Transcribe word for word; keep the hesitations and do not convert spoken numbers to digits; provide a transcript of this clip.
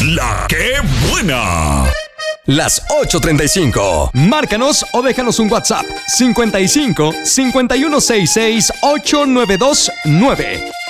La que buena. Las ocho treinta y cinco. Márcanos o déjanos un WhatsApp cincuenta y cinco, cincuenta y uno sesenta y seis, ochocientos noventa y dos nueve.